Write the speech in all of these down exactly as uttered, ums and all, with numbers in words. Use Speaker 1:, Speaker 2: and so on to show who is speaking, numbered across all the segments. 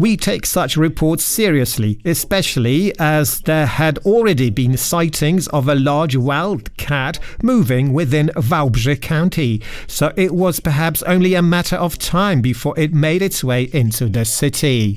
Speaker 1: We take such reports seriously, especially as there had already been sightings of a large wild cat moving within Wałbrzych County, so it was perhaps only a matter of time before it made its way into the city.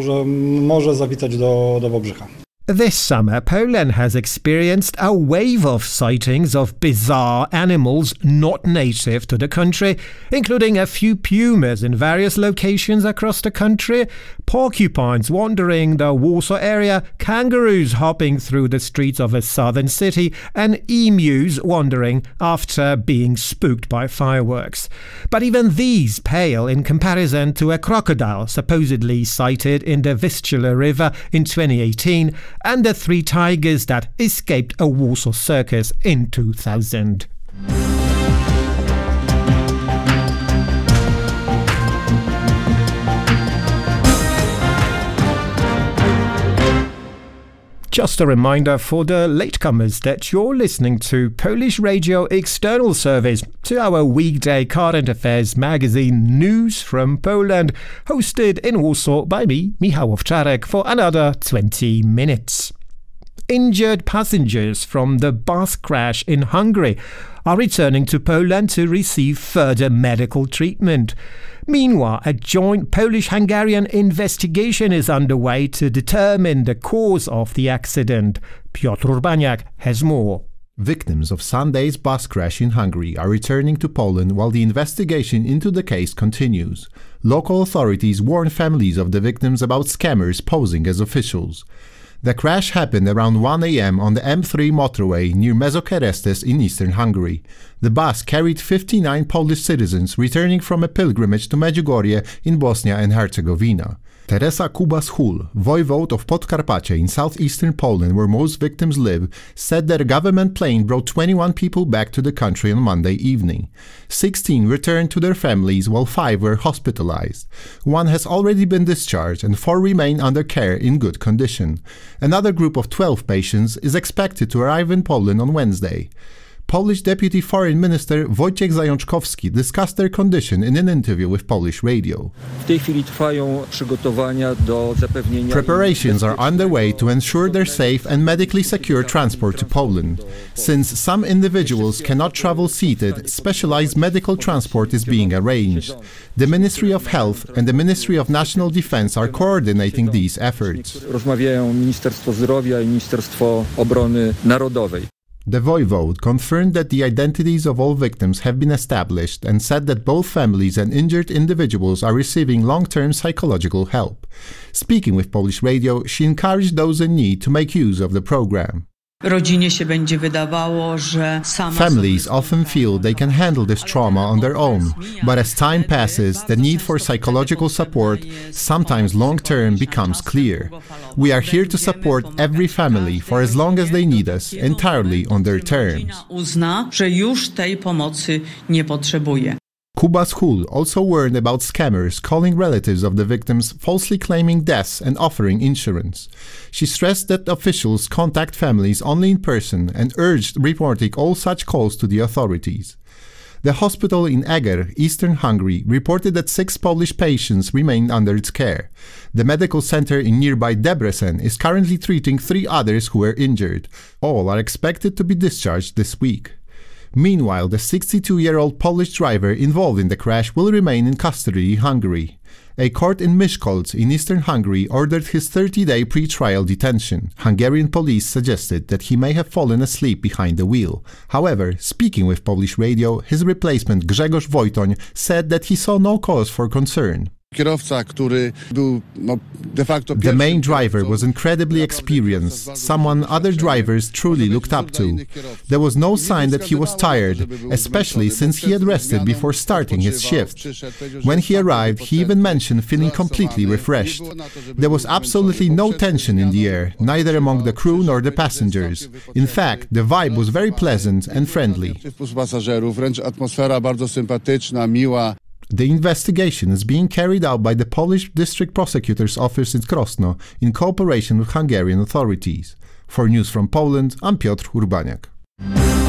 Speaker 1: This summer, Poland has experienced a wave of sightings of bizarre animals not native to the country, including a few pumas in various locations across the country, porcupines wandering the Warsaw area, kangaroos hopping through the streets of a southern city, and emus wandering after being spooked by fireworks. But even these pale in comparison to a crocodile supposedly sighted in the Vistula River in twenty eighteen, and the three tigers that escaped a Warsaw circus in two thousand. Just a reminder for the latecomers that you're listening to Polish Radio External Service, to our weekday current affairs magazine News from Poland, hosted in Warsaw by me, Michał Owczarek, for another twenty minutes. Injured passengers from the bus crash in Hungary are returning to Poland to receive further medical treatment. Meanwhile, a joint Polish-Hungarian investigation is underway to determine the cause of the accident. Piotr Urbaniak has more.
Speaker 2: Victims of Sunday's bus crash in Hungary are returning to Poland while the investigation into the case continues. Local authorities warn families of the victims about scammers posing as officials. The crash happened around one a m on the M three motorway near Mezokerestes in eastern Hungary. The bus carried fifty-nine Polish citizens returning from a pilgrimage to Medjugorje in Bosnia and Herzegovina. Teresa Kubas-Hul, voivode of Podkarpacie in southeastern Poland where most victims live, said that a government plane brought twenty-one people back to the country on Monday evening. sixteen returned to their families while five were hospitalized. One has already been discharged and four remain under care in good condition. Another group of twelve patients is expected to arrive in Poland on Wednesday. Polish Deputy Foreign Minister Wojciech Zajączkowski discussed their condition in an interview with Polish radio. Preparations are underway to ensure their safe and medically secure transport to Poland. Since some individuals cannot travel seated, specialized medical transport is being arranged. The Ministry of Health and the Ministry of National Defense are coordinating these efforts. The voivode confirmed that the identities of all victims have been established and said that both families and injured individuals are receiving long-term psychological help. Speaking with Polish Radio, she encouraged those in need to make use of the program. Families often feel they can handle this trauma on their own, but as time passes, the need for psychological support, sometimes long-term, becomes clear. We are here to support every family for as long as they need us, entirely on their terms. Kubas-Hul also warned about scammers calling relatives of the victims, falsely claiming deaths and offering insurance. She stressed that officials contact families only in person and urged reporting all such calls to the authorities. The hospital in Eger, eastern Hungary, reported that six Polish patients remained under its care. The medical center in nearby Debrecen is currently treating three others who were injured. All are expected to be discharged this week. Meanwhile, the sixty-two-year-old Polish driver involved in the crash will remain in custody in Hungary. A court in Miskolc in eastern Hungary ordered his thirty-day pre-trial detention. Hungarian police suggested that he may have fallen asleep behind the wheel. However, speaking with Polish radio, his replacement Grzegorz Wojtoń said that he saw no cause for concern. The main driver was incredibly experienced, someone other drivers truly looked up to. There was no sign that he was tired, especially since he had rested before starting his shift. When he arrived, he even mentioned feeling completely refreshed. There was absolutely no tension in the air, neither among the crew nor the passengers. In fact, the vibe was very pleasant and friendly. The investigation is being carried out by the Polish District Prosecutor's Office in Krosno in cooperation with Hungarian authorities. For News from Poland, I'm Piotr Urbaniak.